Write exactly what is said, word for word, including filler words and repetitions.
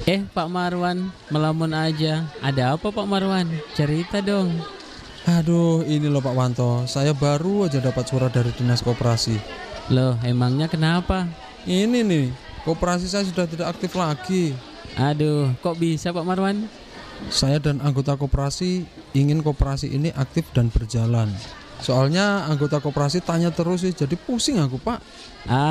Eh, Pak Marwan, melamun aja. Ada apa, Pak Marwan? Cerita dong. Aduh, ini loh Pak Wanto, saya baru aja dapat surat dari Dinas Koperasi. Loh, emangnya kenapa? Ini nih, koperasi saya sudah tidak aktif lagi. Aduh, kok bisa, Pak Marwan? Saya dan anggota koperasi ingin koperasi ini aktif dan berjalan. Soalnya anggota koperasi tanya terus sih, jadi pusing aku Pak. Ah,